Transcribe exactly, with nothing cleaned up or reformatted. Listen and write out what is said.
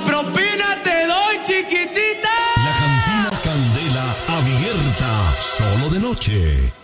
propina te doy, chiquitita. La cantina Candela abierta solo de noche.